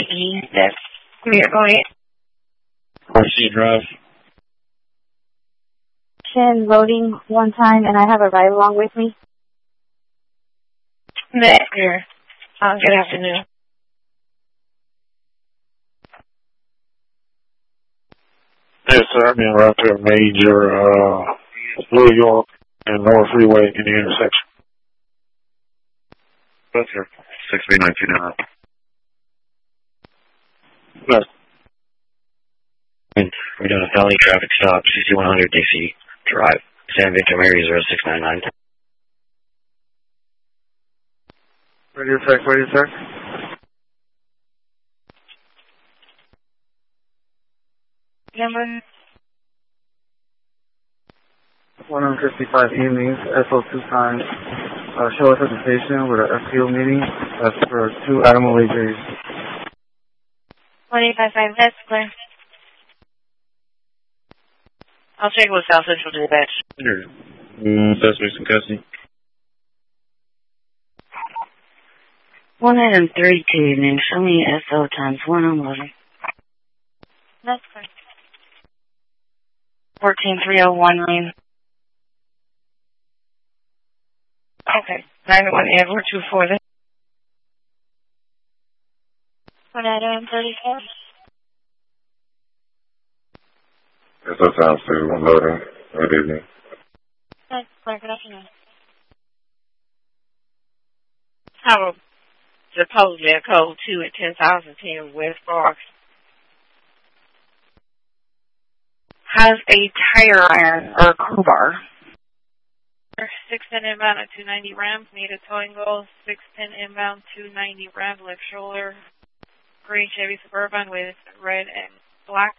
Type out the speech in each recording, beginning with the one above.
That's clear. Go ahead. Horseshoe Drive. Shen loading one time, and I have a ride along with me. That's clear. Good afternoon. Yes, sir. I'm in right there, major New York and North Freeway in the intersection. Yes, sir. 6B19. Yes. We're doing a felony traffic stop, 6100 DC Drive, San Victor, Mary 0699. Radio sir. Number 155 evenings, SO2 times. Show us at the station with an FPO meeting. That's for 2 animal injuries. 185.5, that's clear. I'll check with South Central Dispatch. Suspects in custody. 132 evenings, show me SO times 1 unloading. That's clear. 14301 lane. Okay. 91 Edward 24 then. 134. Yes, that sounds too. Unloading. Good evening. That's clear. Good afternoon. How supposedly a code 2 at 10,010 West Park has a tire iron or crowbar. 610 inbound at 290 Rams, need a towing goal. 610 inbound 290 Rams, left shoulder. Green Chevy Suburban with red and black.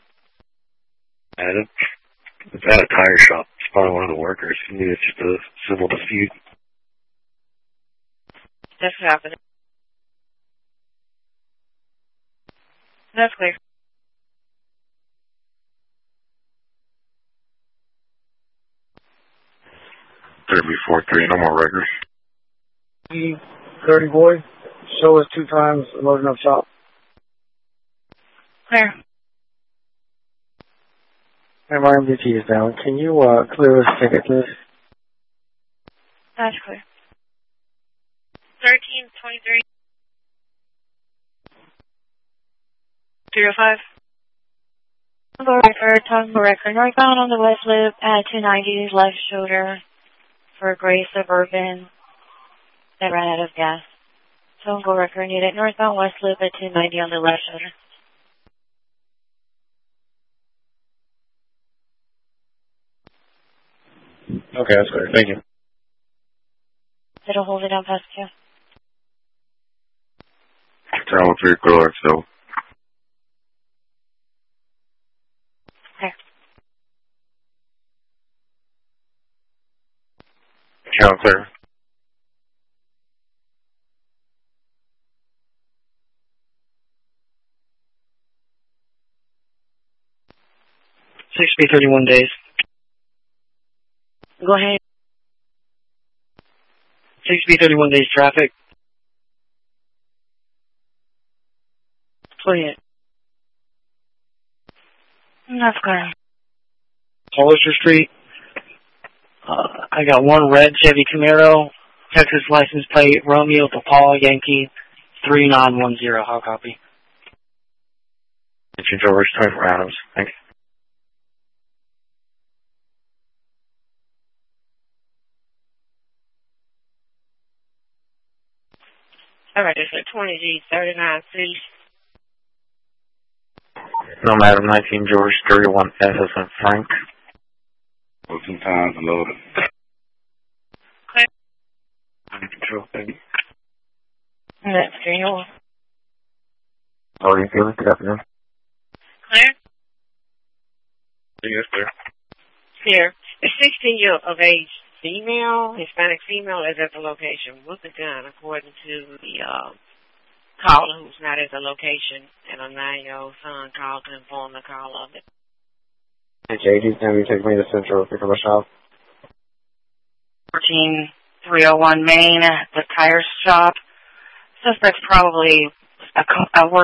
It's at a tire shop. It's probably one of the workers. It's just a civil dispute. That's happening. That's clear. 3B43, no more records. 30 boy, show us 2 times, loading up shop. Clear. MRMDT is down. Can you clear this ticket, please? That's clear. 1323. 305. Go record, toggle record. Northbound on the west loop at 290, left shoulder for gray Suburban that ran out of gas. Toggle record needed. Northbound west loop at 290 on the left shoulder. Okay, that's clear. Thank you. It'll hold it down past you. Tower 3, correct, so. Okay. Channel clear. Six B 31 days. Go ahead. 6B 31 days traffic. Go ahead. That's clear. Hollister Street. I got 1 red Chevy Camaro, Texas license plate, Romeo Paul Yankee 3910. How copy? It's your George 24 Adams. Thank you. All right, it's at 20G 39C. No, Madam, 19 George 31 S as in Frank. 14 times loaded. Clear. Control, baby. That's green. How are you feeling? Good afternoon. Clear? Yes, sir. Clear. A 16-year of age female, Hispanic female, is at the location with the gun, according to the caller who's not at the location, and a 9-year-old son called to inform the call of it. Hey, JD's going to take me to Central pick up a shop. 14301 Main, the tire shop. Suspect's probably a work